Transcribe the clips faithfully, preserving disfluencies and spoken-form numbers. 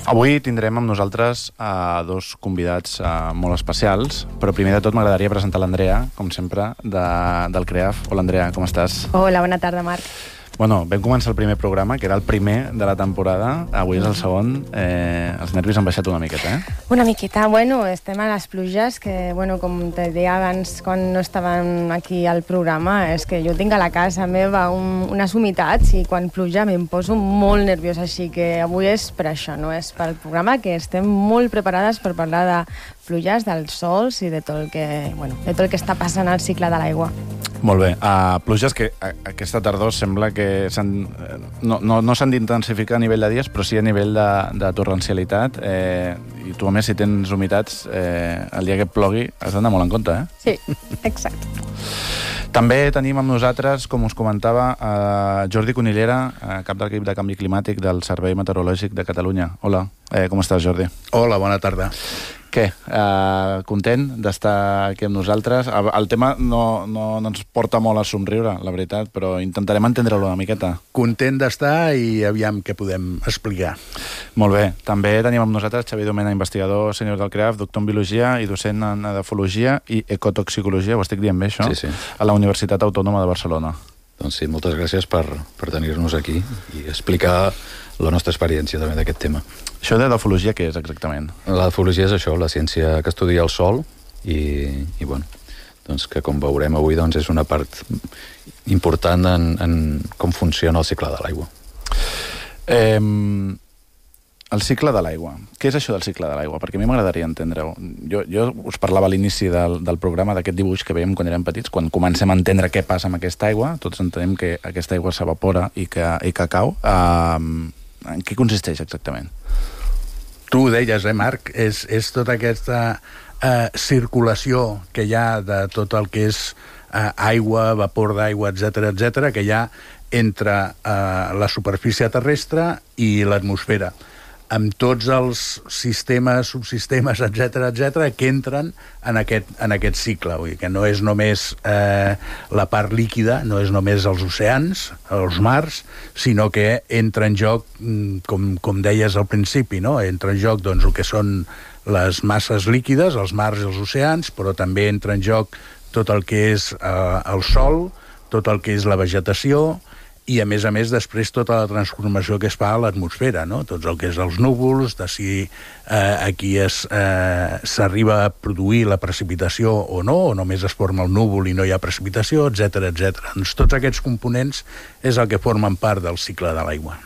Avui tindrem amb nosaltres a dos convidats uh, molt especials, però primer de tot m'agradaria presentar l'Andrea, com sempre, de, del CREAF. Hola, Andrea, com estàs? Hola, bona tarda, Marc. Bueno, vam començar el primer programa, que era el primer de la temporada. Avui és el segon. Eh, els nervis han baixat una miqueta, eh? Una miqueta. Bueno, estem a les pluges, que, bueno, com te deia abans, quan no estàvem aquí al programa, és que jo tinc a la casa meva un, unes humitats i quan pluja me'n poso molt nerviosa, així que avui és per això, no és pel programa, que estem molt preparades per parlar de pluges, dels sols i de tot el que, bueno, de tot el que està passant al cicle de l'aigua. Molt bé. Uh, pluges que a, aquesta tardor sembla que s'han, no, no, no s'han d'intensificar a nivell de dies, però sí a nivell de, de torrencialitat. Eh, I tu, a més, si tens humitats, eh, el dia que plogui has d'anar molt en compte, eh? Sí, exacte. També tenim amb nosaltres, com us comentava, eh, Jordi Cunillera, eh, cap de l'equip de canvi climàtic del Servei Meteorològic de Catalunya. Hola, eh, com estàs, Jordi? Hola, bona tarda. Què? Uh, content d'estar aquí amb nosaltres? El tema no, no, no ens porta molt a somriure, la veritat, però intentarem entendre-lo una miqueta. Content d'estar i aviam què podem explicar. Molt bé. També tenim amb nosaltres Xavier Domena, investigador sènior del CREAF, doctor en biologia i docent en edafologia i ecotoxicologia, ho estic dient bé, això? Sí, sí. A la Universitat Autònoma de Barcelona. Doncs sí, moltes gràcies per, per tenir-nos aquí i explicar la nostra experiència també d'aquest tema. Això d'edafologia què és exactament? L'edafologia és això, la ciència que estudia el sol i, i bueno, doncs que com veurem avui doncs és una part important en, en com funciona el cicle de l'aigua. Eh, el cicle de l'aigua. Què és això del cicle de l'aigua? Perquè a mi m'agradaria entendre-ho. Jo, jo us parlava a l'inici del, del programa d'aquest dibuix que veiem quan érem petits, quan comencem a entendre què passa amb aquesta aigua, tots entenem que aquesta aigua s'evapora i que, i que cau. Eh, en què consisteix exactament? Tu ho deies, eh, Marc? És, és tota aquesta eh, circulació que hi ha de tot el que és eh, aigua, vapor d'aigua, etcètera, etcètera, que hi ha entre eh, la superfície terrestre i l'atmosfera, amb tots els sistemes, subsistemes, etcètera, etcètera, que entren en aquest, en aquest cicle. Vull dir que no és només eh, la part líquida, no és només els oceans, els mars, sinó que entra en joc, com, com deies al principi, no? Entra en joc doncs, el que són les masses líquides, els mars i els oceans, però també entra en joc tot el que és eh, el sol, tot el que és la vegetació, i, a més a més, després tota la transformació que es fa a l'atmosfera, no? Tot el que és els núvols, de si eh, aquí es, eh, s'arriba a produir la precipitació o no, o només es forma el núvol i no hi ha precipitació, etcètera, etcètera. Doncs tots aquests components és el que formen part del cicle de l'aigua.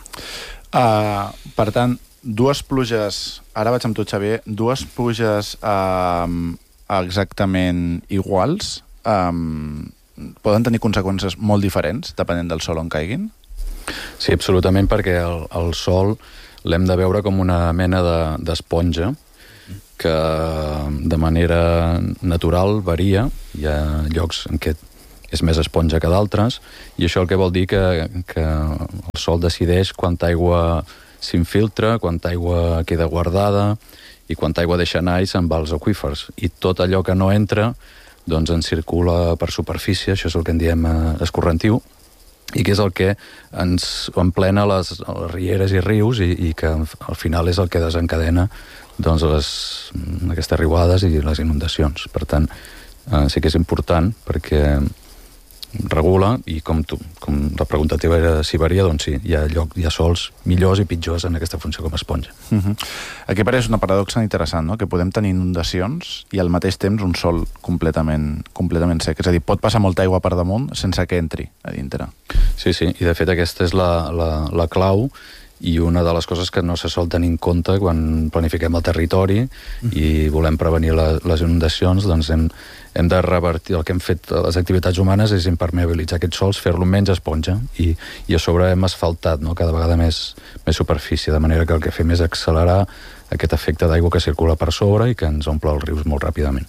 Uh, per tant, dues pluges, ara vaig amb tu, Xavier, dues pluges uh, exactament iguals, um, poden tenir conseqüències molt diferents depenent del sol on caiguin? Sí, absolutament, perquè el, el sol l'hem de veure com una mena de, d'esponja que de manera natural varia. Hi ha llocs en què és més esponja que d'altres, i això el que vol dir que, que el sol decideix quanta aigua s'infiltra, quanta aigua queda guardada i quanta aigua deixa anar i se'n va als aqüífers. I tot allò que no entra doncs en circula per superfície, això és el que en diem eh, escorrentiu, i que és el que ens emplena les, les rieres i rius i, i que al final és el que desencadena doncs, les, aquestes riuades i les inundacions. Per tant, eh, sí que és important perquè regula, i com, tu, com la pregunta teva era si varia, doncs sí, hi ha, lloc, hi ha sols millors i pitjors en aquesta funció com a esponja. Uh -huh. Aquí pareix una paradoxa interessant, no? Que podem tenir inundacions i al mateix temps un sol completament, completament sec. És a dir, pot passar molta aigua per damunt sense que entri a dintre. Sí, sí, i de fet aquesta és la, la, la clau i una de les coses que no se sol tenir en compte quan planifiquem el territori mm. i volem prevenir la, les inundacions, doncs hem, hem de revertir. El que hem fet les activitats humanes és impermeabilitzar aquests sols, fer-lo menys esponja, i, i a sobre hem asfaltat, no? Cada vegada més, més superfície, de manera que el que fem és accelerar aquest efecte d'aigua que circula per sobre i que ens omple els rius molt ràpidament.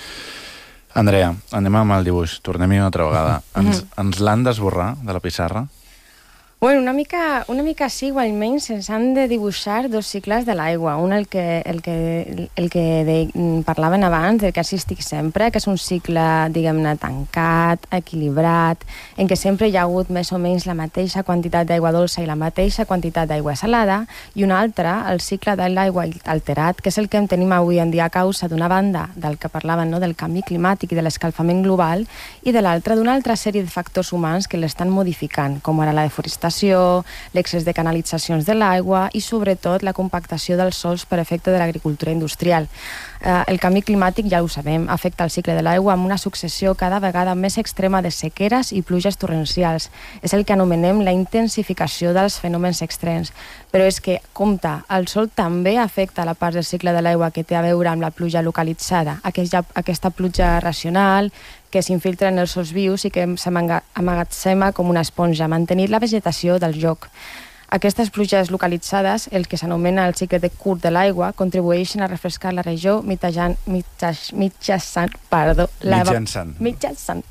Andrea, anem amb el dibuix, tornem-hi una altra vegada. Ens, ens l'han d'esborrar de la pissarra? Bueno, una mica, una mica sí, o almenys ens han de dibuixar dos cicles de l'aigua. Un, el que, el que, el que de, parlaven abans, del que assistic sempre, que és un cicle, diguem-ne, tancat, equilibrat, en què sempre hi ha hagut més o menys la mateixa quantitat d'aigua dolça i la mateixa quantitat d'aigua salada, i un altre, el cicle de l'aigua alterat, que és el que en tenim avui en dia a causa d'una banda del que parlaven, no?, del canvi climàtic i de l'escalfament global, i de l'altra, d'una altra sèrie de factors humans que l'estan modificant, com ara la deforestació, l'excés de canalitzacions de l'aigua i, sobretot, la compactació dels sòls per efecte de l'agricultura industrial. Eh, el canvi climàtic, ja ho sabem, afecta el cicle de l'aigua amb una successió cada vegada més extrema de sequeres i pluges torrencials. És el que anomenem la intensificació dels fenòmens extrems. Però és que, compte, el sol també afecta la part del cicle de l'aigua que té a veure amb la pluja localitzada, aquesta, aquesta pluja racional, que s'infiltra en els sòls vius i que s'amagatzema com una esponja, mantenint la vegetació del lloc. Aquestes pluges localitzades, el que s'anomena el cicle de curt de l'aigua, contribueixen a refrescar la regió mitjançant, mitjançant, perdó, mitjançant. mitjançant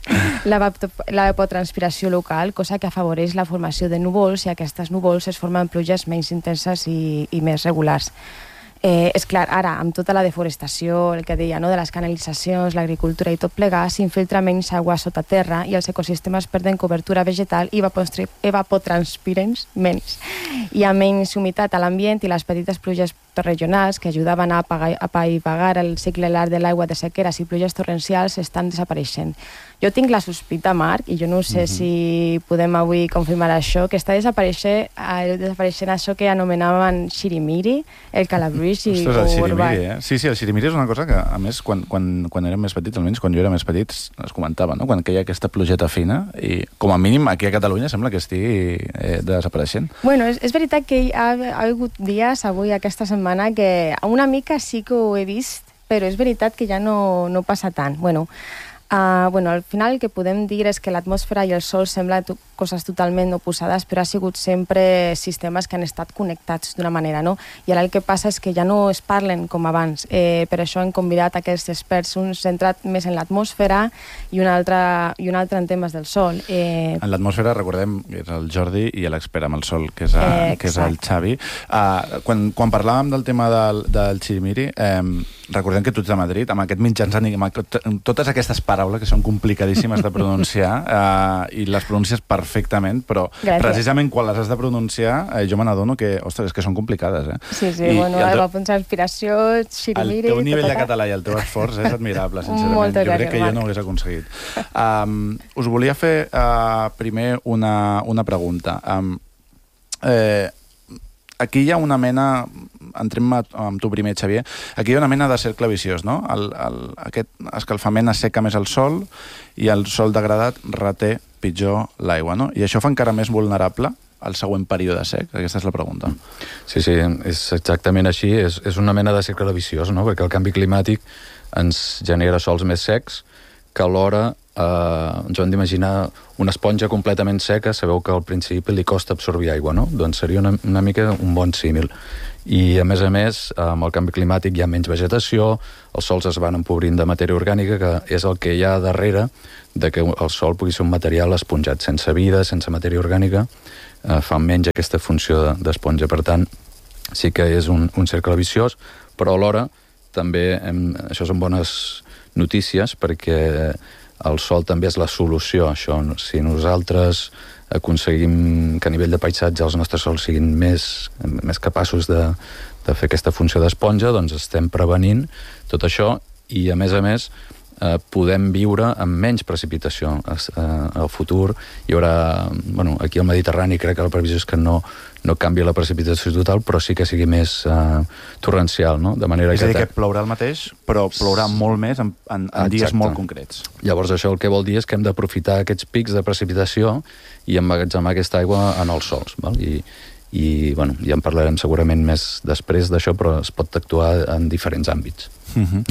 l'evapotranspiració local, cosa que afavoreix la formació de núvols, i aquestes núvols es formen pluges menys intenses i, i més regulars. Eh, és clar, ara, amb tota la deforestació, el que deia, no?, de les canalitzacions, l'agricultura i tot plegar, s'infiltra menys aigua sota terra i els ecosistemes perden cobertura vegetal i evapotranspiren menys. Hi ha menys humitat a l'ambient i les petites pluges regionals que ajudaven a apaivagar el cicle llarg de l'aigua de sequeres i pluges torrencials estan desapareixent. Jo tinc la sospita, Marc, i jo no sé uh-huh. si podem avui confirmar això, que està desapareixent, eh, desapareixent això que anomenaven xirimiri, el calabrís i Ostres, el xirimiri, eh? Sí, sí, el xirimiri és una cosa que, a més, quan, quan, quan érem més petits, almenys quan jo era més petit, es comentava, no?, quan queia aquesta plugeta fina, i com a mínim aquí a Catalunya sembla que estigui eh, desapareixent. Bueno, és, és veritat que hi ha, ha hagut dies, avui, aquesta setmana, que una mica sí que ho he vist, però és veritat que ja no, no passa tant. Bueno, Uh, bueno, al final el que podem dir és que l'atmosfera i el sol semblen to coses totalment oposades, però ha sigut sempre sistemes que han estat connectats d'una manera, no? I ara el que passa és que ja no es parlen com abans. Eh, per això hem convidat aquests experts, un centrat més en l'atmosfera i un altre, i un altre en temes del sol. Eh... En l'atmosfera, recordem, és el Jordi, i l'expert amb el sol, que és, a, eh, que és el Xavi. Uh, quan, quan parlàvem del tema del, del xirimiri, eh, recordem que tu ets de Madrid, amb aquest mitjançant i amb totes aquestes paraules que són complicadíssimes de pronunciar eh, i les pronuncies perfectament, però Gràcies. precisament quan les has de pronunciar eh, jo me n'adono que, ostres, és que són complicades, eh? Sí, sí, I, bueno, el teu, inspiració, xirimiri... El teu nivell de català i el teu esforç és admirable, sincerament. Moltes jo crec gràcies, que jo no ho hagués aconseguit. Um, us volia fer uh, primer una, una pregunta. Um, eh, aquí hi ha una mena, entrem amb tu primer, Xavier, aquí hi ha una mena de cercle viciós, no? El, el, aquest escalfament asseca més el sol i el sol degradat reté pitjor l'aigua, no? I això fa encara més vulnerable al següent període sec? Aquesta és la pregunta. Sí, sí, és exactament així. És, és una mena de cercle viciós, no? Perquè el canvi climàtic ens genera sols més secs que alhora eh, ens hem d'imaginar una esponja completament seca, sabeu que al principi li costa absorbir aigua, no? Doncs seria una, una mica un bon símil. I, a més a més, amb el canvi climàtic hi ha menys vegetació, els sols es van empobrint de matèria orgànica, que és el que hi ha darrere de que el sol pugui ser un material esponjat, sense vida, sense matèria orgànica, eh, fa menys aquesta funció d'esponja. Per tant, sí que és un, un cercle viciós, però alhora també, hem, això són bones notícies, perquè el sol també és la solució a això. Si nosaltres aconseguim que a nivell de paisatge els nostres sols siguin més, més capaços de, de fer aquesta funció d'esponja, doncs estem prevenint tot això i, a més a més, eh, podem viure amb menys precipitació. Eh, al futur hi haurà... Bueno, aquí al Mediterrani crec que la previsió és que no, no canvi la precipitació total, però sí que sigui més eh, torrencial, no? De manera és a dir, que, que plourà el mateix, però plourà molt més en, en, en dies molt concrets. Llavors això el que vol dir és que hem d'aprofitar aquests pics de precipitació i emmagatzemar aquesta aigua en els sols, val? I, i bueno, ja en parlarem segurament més després d'això, però es pot actuar en diferents àmbits. Uh-huh.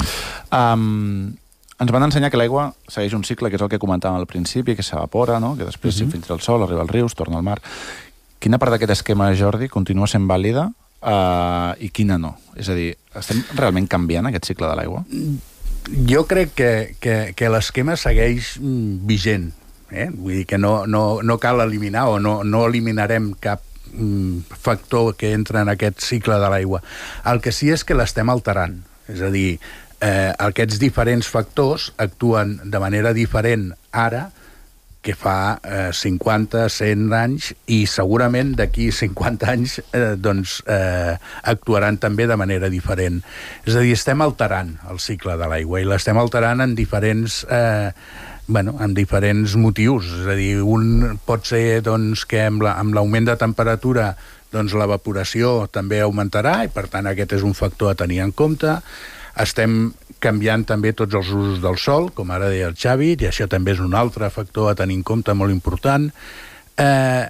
um, ens van ensenyar que l'aigua segueix un cicle, que és el que comentàvem al principi, que s'evapora, no? Que després uh-huh. s'infiltra el sol, arriba als rius, torna al mar. Quina part d'aquest esquema, Jordi, continua sent vàlida uh, i quina no? És a dir, estem realment canviant aquest cicle de l'aigua? Jo crec que, que, que l'esquema segueix vigent. eh? Vull dir que no, no, no cal eliminar o no, no eliminarem cap mm, factor que entra en aquest cicle de l'aigua. El que sí és que l'estem alterant, és a dir, eh, aquests diferents factors actuen de manera diferent ara que fa eh, cinquanta, cent anys, i segurament d'aquí cinquanta anys eh, doncs, eh, actuaran també de manera diferent. És a dir, estem alterant el cicle de l'aigua i l'estem alterant en diferents, eh, bueno, en diferents motius. És a dir, un pot ser doncs, que amb l'augment la, de temperatura doncs, l'evaporació també augmentarà i per tant aquest és un factor a tenir en compte. Estem canviant també tots els usos del sol, com ara deia el Xavi, i això també és un altre factor a tenir en compte molt important. Eh,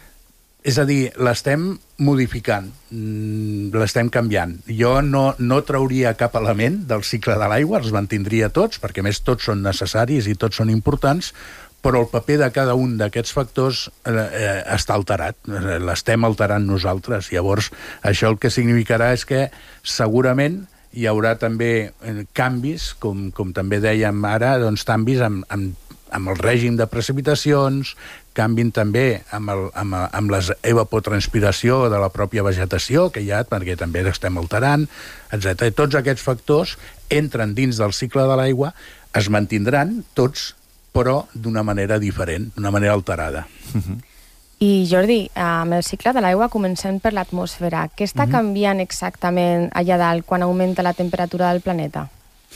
és a dir, l'estem modificant, l'estem canviant. Jo no, no trauria cap element del cicle de l'aigua, els mantindria tots, perquè a més tots són necessaris i tots són importants, però el paper de cada un d'aquests factors eh, està alterat, l'estem alterant nosaltres. Llavors, això el que significarà és que segurament hi haurà també canvis, com, com també dèiem ara, doncs canvis amb, amb, amb el règim de precipitacions, canvin també amb, el, amb, amb l'evapotranspiració de la pròpia vegetació que hi ha, perquè també l'estem alterant, etcètera. I tots aquests factors entren dins del cicle de l'aigua, es mantindran tots, però d'una manera diferent, d'una manera alterada. Uh-huh. I Jordi, amb el cicle de l'aigua comencem per l'atmosfera. Què està canviant exactament allà dalt quan augmenta la temperatura del planeta?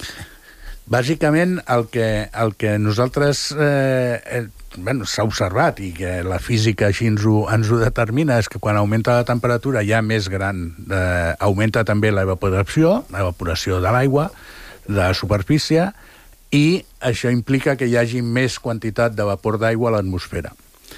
Bàsicament el que, el que nosaltres eh, eh, bueno, s'ha observat i que la física així ens ho, ens ho determina és que quan augmenta la temperatura ja més gran, eh, augmenta també l'evaporació, l'evaporació de l'aigua, de la superfície, i això implica que hi hagi més quantitat de vapor d'aigua a l'atmosfera.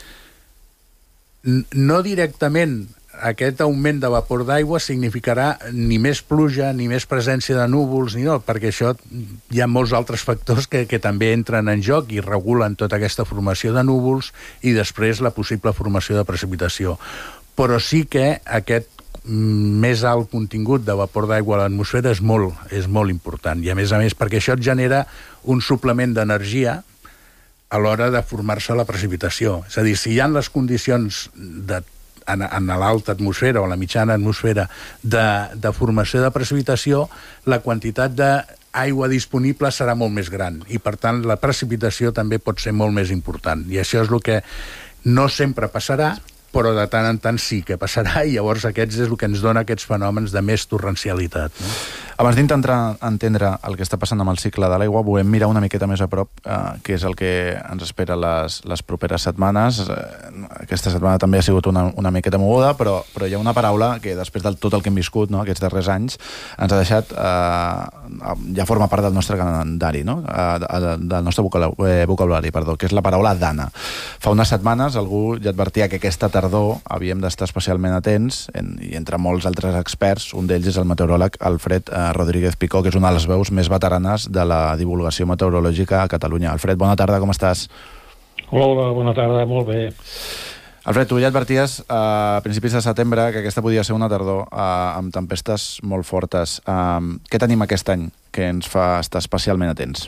No directament aquest augment de vapor d'aigua significarà ni més pluja, ni més presència de núvols, ni no, perquè això hi ha molts altres factors que, que també entren en joc i regulen tota aquesta formació de núvols i després la possible formació de precipitació. Però sí que aquest més alt contingut de vapor d'aigua a l'atmosfera és molt, és molt important. I a més a més perquè això et genera un suplement d'energia a l'hora de formar-se la precipitació. És a dir, si hi ha les condicions de, en, en l'alta atmosfera o la mitjana atmosfera de, de formació de precipitació, la quantitat d'aigua disponible serà molt més gran i, per tant, la precipitació també pot ser molt més important. I això és el que no sempre passarà, però de tant en tant sí que passarà i llavors aquests és el que ens dona aquests fenòmens de més torrencialitat. No? Abans d'intentar entendre el que està passant amb el cicle de l'aigua, volem mirar una miqueta més a prop, eh, que és el que ens espera les, les properes setmanes. Eh, aquesta setmana també ha sigut una, una miqueta moguda, però, però hi ha una paraula que després de tot el que hem viscut, no, aquests darrers anys, ens ha deixat, eh, ja forma part del nostre calendari, no? eh, del nostre vocabulari, perdó, que és la paraula dana. Fa unes setmanes algú ja advertia que aquesta tardor havíem d'estar especialment atents, en, i entre molts altres experts, un d'ells és el meteoròleg Alfred eh, Rodríguez Picó, que és una de les veus més veteranes de la divulgació meteorològica a Catalunya. Alfred, bona tarda, com estàs? Hola, bona tarda, molt bé. Alfred, tu ja adverties a principis de setembre que aquesta podia ser una tardor eh, amb tempestes molt fortes. Eh, què tenim aquest any que ens fa estar especialment atents?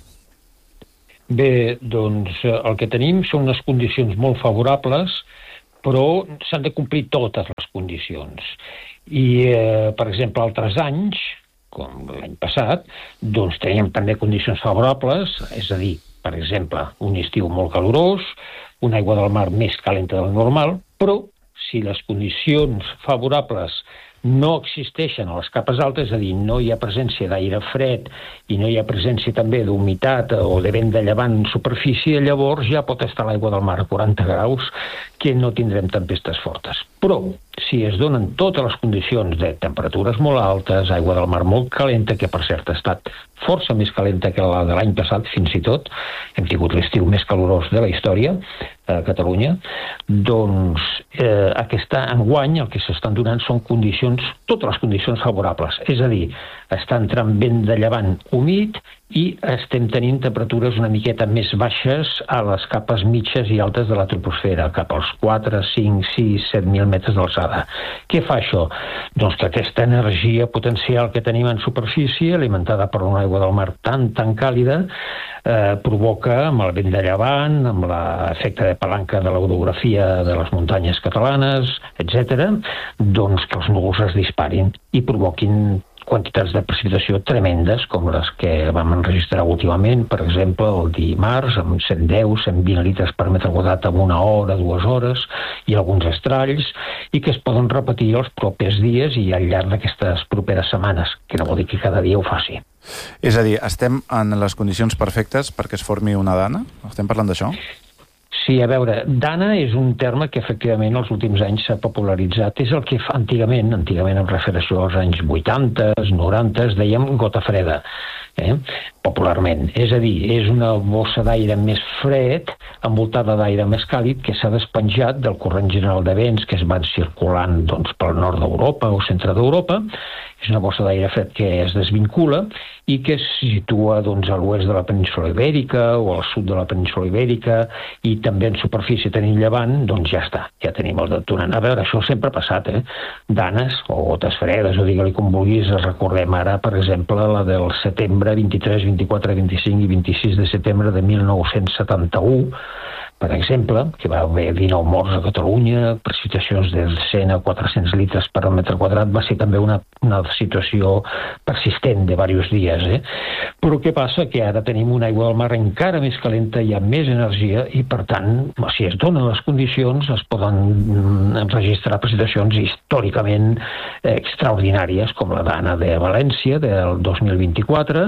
Bé, doncs el que tenim són unes condicions molt favorables, però s'han de complir totes les condicions. I, eh, per exemple, altres anys, com l'any passat, doncs teníem també condicions favorables, és a dir, per exemple, un estiu molt calorós, una aigua del mar més calenta del normal, però si les condicions favorables no existeixen a les capes altes, és a dir, no hi ha presència d'aire fred i no hi ha presència també d'humitat o de vent de llevant en superfície, llavors ja pot estar l'aigua del mar a quaranta graus, que no tindrem tempestes fortes. Però si es donen totes les condicions de temperatures molt altes, aigua del mar molt calenta, que per cert ha estat força més calenta que la de l'any passat, fins i tot, hem tingut l'estiu més calorós de la història a Catalunya, doncs eh, aquesta enguany el que s'estan donant són condicions, totes les condicions favorables, és a dir, està entrant vent de llevant humit i estem tenint temperatures una miqueta més baixes a les capes mitges i altes de la troposfera, cap als quatre, cinc, sis, set mil metres d'alçada. Què fa això? Doncs que aquesta energia potencial que tenim en superfície, alimentada per una aigua del mar tan, tan càlida, eh, provoca, amb el vent de llevant, amb l'efecte de palanca de l'orografia de les muntanyes catalanes, etcètera, doncs que els núvols es disparin i provoquin quantitats de precipitació tremendes, com les que vam enregistrar últimament, per exemple, el dimarts, amb cent deu, cent vint litres per metre quadrat en una hora, dues hores, i alguns estralls, i que es poden repetir els propers dies i al llarg d'aquestes properes setmanes, que no vol dir que cada dia ho faci. És a dir, estem en les condicions perfectes perquè es formi una dana? Estem parlant d'això? Sí, a veure, dana és un terme que efectivament els últims anys s'ha popularitzat. És el que antigament, antigament em refereixo als anys vuitanta, noranta, dèiem gota freda, eh? popularment. És a dir, és una bossa d'aire més fred, envoltada d'aire més càlid, que s'ha despenjat del corrent general de vents que es van circulant doncs, pel nord d'Europa o centre d'Europa. És una bossa d'aire fred que es desvincula i que es situa doncs, a l'oest de la península Ibèrica o al sud de la península Ibèrica, i també en superfície tenim llevant, doncs ja està, ja tenim el detonant. A veure, això sempre ha passat, eh? Danes o gotes fredes, o digue-li com vulguis, recordem ara, per exemple, la del setembre vint-i-tres, vint-i-quatre, vint-i-cinc i vint-i-sis de setembre de mil nou-cents setanta-u, per exemple, que va haver dinou morts a Catalunya, precipitacions de cent a quatre-cents litres per metre quadrat, va ser també una, una situació persistent de diversos dies. Eh? Però què passa? Que ara tenim una aigua del mar encara més calenta, hi ha més energia i, per tant, si es donen les condicions, es poden registrar precipitacions històricament extraordinàries, com la dana de València del dos mil vint-i-quatre,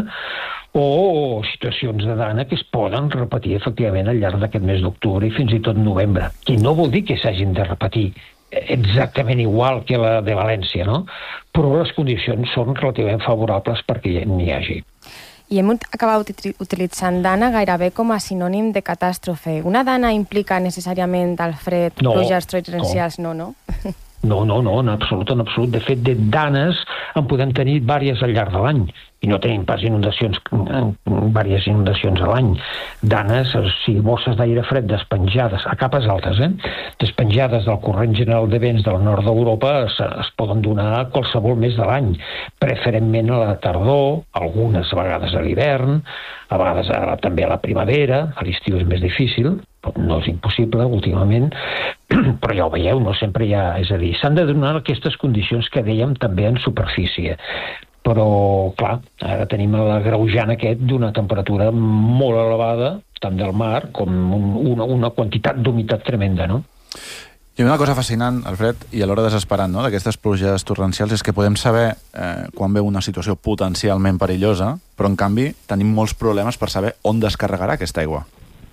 o situacions de dana que es poden repetir efectivament al llarg d'aquest mes d'octubre i fins i tot novembre, que no vol dir que s'hagin de repetir exactament igual que la de València, no? Però les condicions són relativament favorables perquè n'hi hagi. I hem acabat utilitzant dana gairebé com a sinònim de catàstrofe. Una dana implica necessàriament el fred, no, pluges torrencials, no, no? No, no, no, en absolut, en absolut. De fet, de danes en podem tenir diverses al llarg de l'any. I no tenim pas inundacions, diverses inundacions a l'any. Danes, o sigui, bosses d'aire fred despenjades, a capes altes, eh? despenjades del corrent general de vents del nord d'Europa, es, es poden donar a qualsevol mes de l'any, preferentment a la tardor, algunes vegades a l'hivern, a vegades a, també a la primavera, a l'estiu és més difícil, no és impossible últimament, però ja ho veieu, no sempre hi ha... És a dir, s'han de donar aquestes condicions que dèiem també en superfície. Però, clar, ara tenim l'agreujant aquest d'una temperatura molt elevada, tant del mar com un, una, una quantitat d'humitat tremenda, no? I una cosa fascinant, Alfred, i alhora desesperant, no?, d'aquestes pluges torrencials és que podem saber eh, quan ve una situació potencialment perillosa, però en canvi tenim molts problemes per saber on descarregarà aquesta aigua.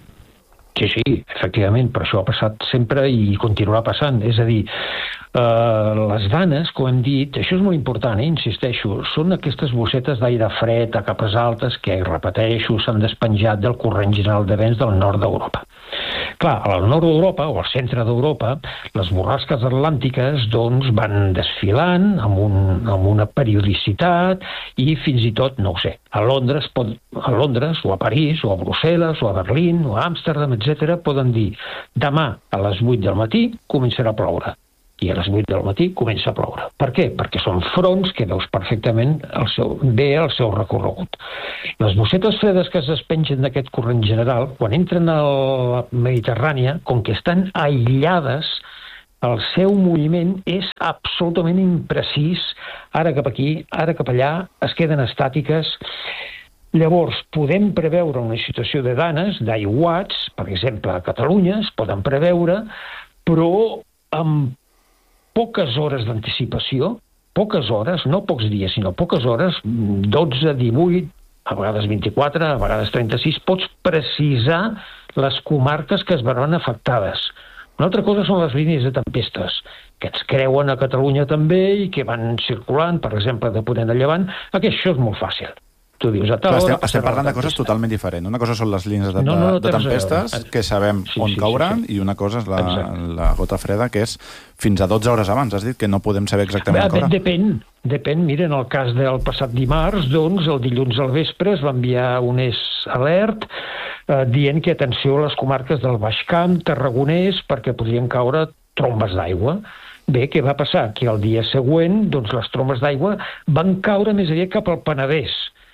Sí, sí, efectivament, però això ha passat sempre i continuarà passant. És a dir, eh, les danes, com hem dit, això és molt important, eh, insisteixo, són aquestes bossetes d'aire fred a capes altes que, repeteixo, s'han despenjat del corrent general de vents del nord d'Europa. Clar, al nord d'Europa, o al centre d'Europa, les borrasques atlàntiques doncs, van desfilant amb, un, amb una periodicitat i fins i tot, no ho sé, a Londres, pot, a Londres o a París o a Brussel·les o a Berlín o a Amsterdam, etcètera, poden dir demà a les vuit del matí començarà a ploure. I a les vuit del matí comença a ploure. Per què? Perquè són fronts que veus perfectament el seu, bé el seu recorregut. Les bossetes fredes que es despengen d'aquest corrent general, quan entren a la Mediterrània, com que estan aïllades, el seu moviment és absolutament imprecís, ara cap aquí, ara cap allà, es queden estàtiques. Llavors, podem preveure una situació de danes, d'aiguats, per exemple, a Catalunya, es poden preveure, però amb poques hores d'anticipació, poques hores, no pocs dies, sinó poques hores, dotze, divuit, a vegades vint-i-quatre, a vegades trenta-sis, pots precisar les comarques que es veuran afectades. Una altra cosa són les línies de tempestes, que ens creuen a Catalunya també i que van circulant, per exemple, de ponent a llevant. Això és molt fàcil. Tu dius, a tal Clar, hora... Estem, estem parlant de coses totalment diferents. Una cosa són les línies de, no, no, no, de tempestes, que sabem sí, on sí, cauran, sí, sí. i una cosa és la, la gota freda, que és fins a dotze hores abans. Has dit que no podem saber exactament on caurà. Depèn, depèn. Mira, en el cas del passat dimarts, doncs, el dilluns al vespre es va enviar un es alert eh, dient que atenció a les comarques del Baix Camp, Tarragonès, perquè podrien caure trombes d'aigua. Bé, què va passar? Que el dia següent, doncs, les trombes d'aigua van caure més aviat cap al Penedès.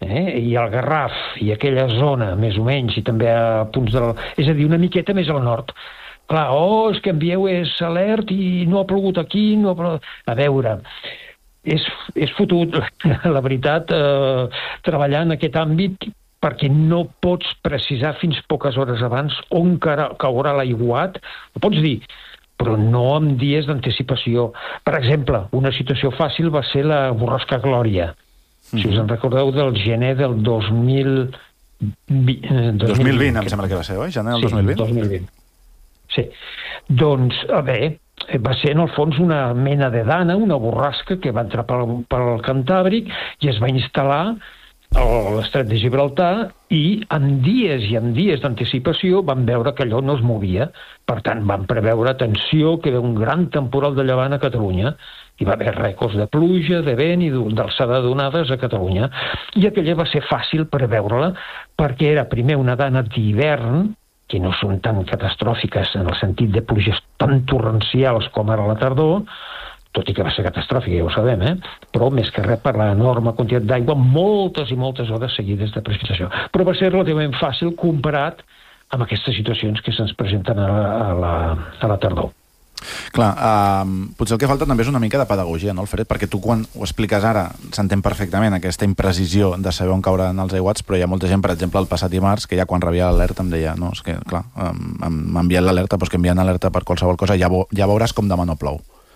eh? I el Garraf, i aquella zona, més o menys, i també a punts del... És a dir, una miqueta més al nord. Clar, oh, és que en Vieu és alert i no ha plogut aquí, no ha plogut... A veure, és, és fotut, la veritat, eh, treballar en aquest àmbit, perquè no pots precisar fins poques hores abans on caurà l'aiguat. Ho pots dir, però no amb dies d'anticipació. Per exemple, una situació fàcil va ser la borrasca Glòria. Mm. Si us en recordeu del gener del dos mil vint... Eh, dos mil vint, em sembla que va ser, oi? Gener del sí, dos mil vint? dos mil vint. Sí. Doncs, a veure, va ser en el fons una mena de dana, una borrasca que va entrar pel, pel Cantàbric i es va instal·lar a l'estret de Gibraltar i en dies i en dies d'anticipació van veure que allò no es movia. Per tant, van preveure, atenció, que era un gran temporal de llevant a Catalunya. Hi va haver rècords de pluja, de vent i d'alçada d'onades a Catalunya. I aquella va ser fàcil preveure-la perquè era primer una dana d'hivern, que no són tan catastròfiques en el sentit de pluges tan torrencials com ara a la tardor, tot i que va ser catastròfica, ja ho sabem, eh? Però més que res per l'enorme quantitat d'aigua, moltes i moltes hores seguides de precipitació. Però va ser relativament fàcil comparat amb aquestes situacions que se'ns presenten a la, a la, a la tardor. Clar, um, potser el que falta també és una mica de pedagogia, no, Alfred? Perquè tu quan ho expliques ara s'entén perfectament aquesta imprecisió de saber on cauran els aiguats, però hi ha molta gent, per exemple, el passat dimarts, que ja quan rebia l'alerta em deia, no, és que, clar, m'ha enviat l'alerta, però és que enviant alerta per qualsevol cosa ja, ja veuràs com demà no plou.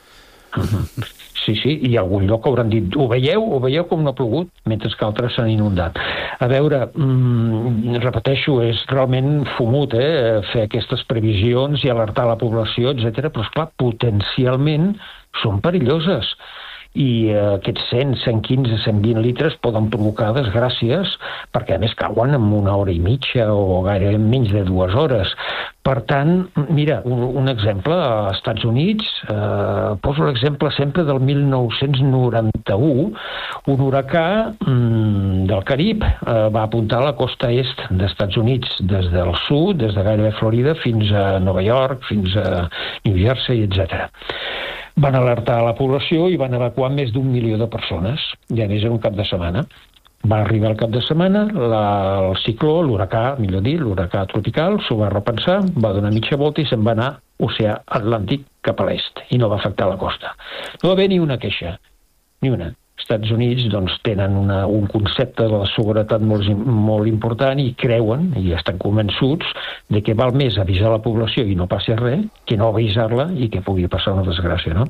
Sí, sí, i a algun lloc hauran dit ho veieu, ho veieu com no ha plogut, mentre que altres s'han inundat. A veure, mmm, repeteixo, és realment fumut, eh, fer aquestes previsions i alertar la població, etcètera, però, esclar, potencialment són perilloses. I eh, aquests cent, cent quinze, cent vint litres poden provocar desgràcies perquè a més cauen en una hora i mitja o gairebé menys de dues hores. Per tant, mira, un, un exemple, als Estats Units, eh, poso l'exemple sempre del mil nou-cents noranta-u, un huracà mm, del Carib eh, va apuntar a la costa est dels Estats Units, des del sud, des de gairebé Florida, fins a Nova York, fins a New Jersey, etcètera. Van alertar a la població i van evacuar més d'un milió de persones, i a més en un cap de setmana. Va arribar el cap de setmana, la, el cicló, l'huracà, millor dir, l'huracà tropical, s'ho va repensar, va donar mitja volta i se'n va anar oceà Atlàntic cap a l'est, i no va afectar la costa. No va haver ni una queixa, ni una. Els Estats Units doncs, tenen una, un concepte de la seguretat molt, molt important i creuen, i estan convençuts, de que val més avisar la població i no passi res, que no avisar-la i que pugui passar una desgràcia, no?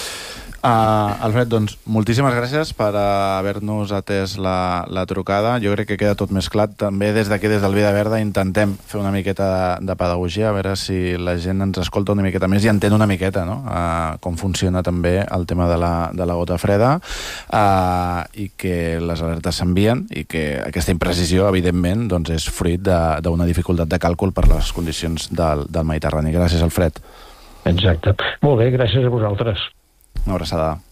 Uh, Alfred, doncs, moltíssimes gràcies per haver-nos atès la, la trucada. Jo crec que queda tot més clar. També des d'aquí, des del Vida Verda, intentem fer una miqueta de, de pedagogia, a veure si la gent ens escolta una miqueta més i entén una miqueta, no? Uh, com funciona també el tema de la, de la gota freda, uh, i que les alertes s'envien i que aquesta imprecisió, evidentment, doncs, és fruit d'una dificultat de càlcul per les condicions del, del Mediterrani. Gràcies, Alfred. Exacte. Molt bé, gràcies a vosaltres. Una abraçada.